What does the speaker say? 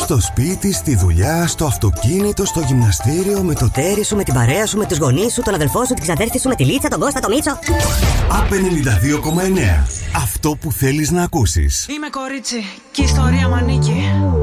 Στο σπίτι, στη δουλειά, στο αυτοκίνητο, στο γυμναστήριο, με το τέρι σου, με την παρέα σου, με τους γονείς σου, τον αδελφό σου, την ξαδέρφη σου, με τη Λίτσα, τον Κώστα, τον Μίτσο. ΑΠ 92,9. Αυτό που θέλεις να ακούσεις. Είμαι κορίτσι και η ιστορία μ' ανήκει.